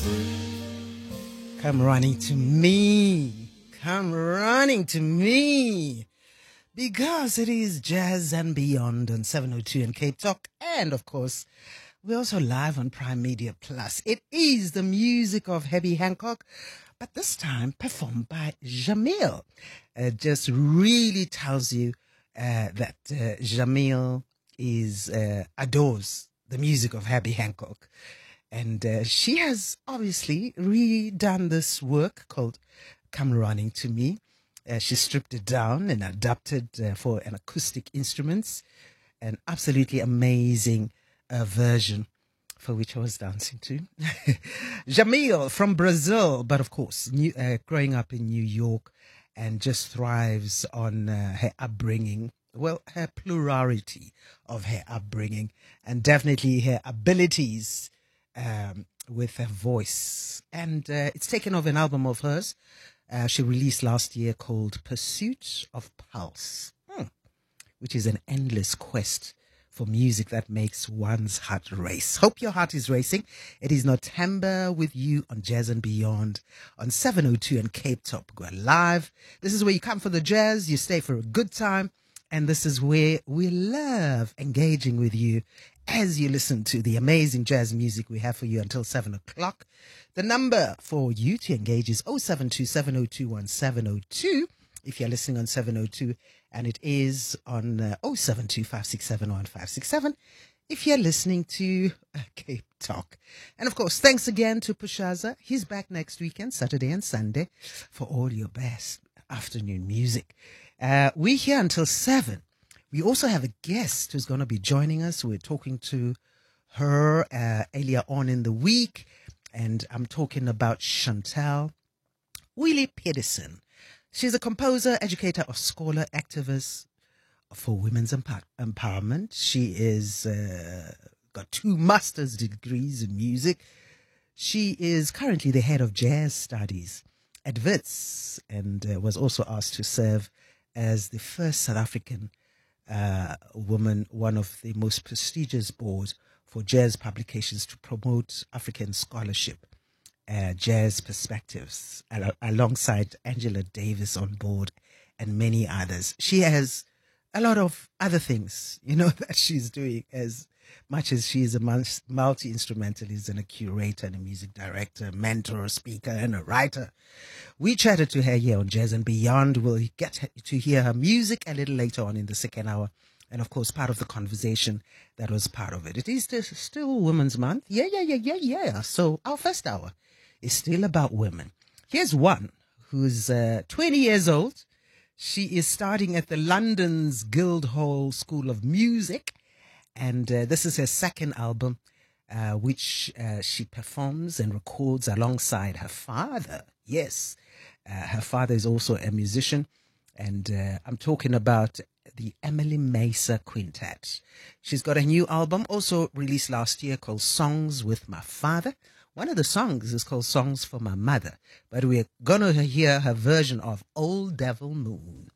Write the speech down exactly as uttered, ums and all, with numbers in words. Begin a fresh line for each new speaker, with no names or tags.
Come running to me. Come running to me. Because it is Jazz and Beyond on seven oh two and Cape Talk. And of course, we're also live on Prime Media Plus. It is the music of Herbie Hancock, but this time performed by Jamil. It just really tells you uh, that uh, Jamil is uh, adores the music of Herbie Hancock. And uh, she has obviously redone this work called Come Running to Me. Uh, she stripped it down and adapted uh, for an acoustic instruments. An absolutely amazing uh, version for which I was dancing to. Jamil from Brazil, but of course, new, uh, growing up in New York and just thrives on uh, her upbringing. Well, her plurality of her upbringing and definitely her abilities Um, with her voice. And uh, it's taken off an album of hers uh, she released last year called Pursuit of Pulse, hmm. which is an endless quest for music that makes one's heart race. Hope your heart is racing. It is Notember with you on Jazz and Beyond on seven oh two and Cape Top. Go live. This is where you come for the jazz, you stay for a good time, and this is where we love engaging with you as you listen to the amazing jazz music we have for you until seven o'clock. The number for you to engage is oh seven two, seven oh two, one seven oh two if you're listening on seven oh two, and it is on uh, oh seven two, five six seven, one five six seven if you're listening to uh, Cape Talk. And of course, thanks again to Pushaza. He's back next weekend, Saturday and Sunday, for all your best afternoon music. Uh, we're here until seven. We also have a guest who's going to be joining us. We're talking to her uh, earlier on in the week, and I'm talking about Chantel Willie Pedersen. She's a composer, educator, or scholar, activist for women's empower- empowerment. She is uh, got two master's degrees in music. She is currently the head of jazz studies at Wits, and uh, was also asked to serve as the first South African Uh, woman, one of the most prestigious boards for jazz publications to promote African scholarship, uh, jazz perspectives, al- alongside Angela Davis on board and many others. She has a lot of other things, you know, that she's doing, as much as she is a multi-instrumentalist and a curator and a music director, mentor, speaker, and a writer. We chatted to her here on Jazz and Beyond. We'll get to hear her music a little later on in the second hour. And of course, part of the conversation that was part of it. It is still Women's Month. Yeah, yeah, yeah, yeah, yeah. So our first hour is still about women. Here's one who's uh, twenty years old. She is starting at the London's Guildhall School of Music. And uh, this is her second album, uh, which uh, she performs and records alongside her father. Yes, uh, her father is also a musician. And uh, I'm talking about the Emily Mesa Quintet. She's got a new album also released last year called Songs with My Father. One of the songs is called Songs for My Mother. But we're going to hear her version of Old Devil Moon.